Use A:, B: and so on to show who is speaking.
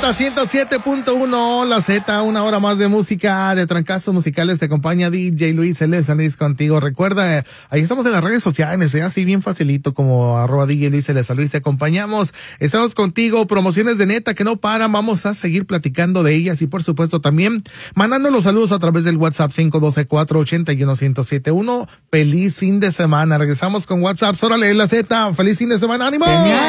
A: Z 107.1, la Z, una hora más de música, de trancazos musicales. Te acompaña DJ Luis L. San Luis contigo. Recuerda, ahí estamos en las redes sociales, así bien facilito como @DJ Luis L. San Luis. Te acompañamos, estamos contigo. Promociones de neta que no paran, vamos a seguir platicando de ellas y por supuesto también mandando los saludos a través del WhatsApp 512-481-1071. Feliz fin de semana. Regresamos con WhatsApp. Órale, la Z. Feliz fin de semana. ¡Ánimo!